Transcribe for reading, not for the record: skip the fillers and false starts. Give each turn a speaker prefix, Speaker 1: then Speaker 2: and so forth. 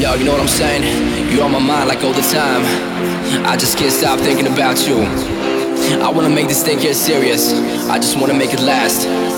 Speaker 1: Yo, you know what I'm saying? You're on my mind like all the time. I just can't stop thinking about you. I wanna make this thing here serious. I just wanna make it last.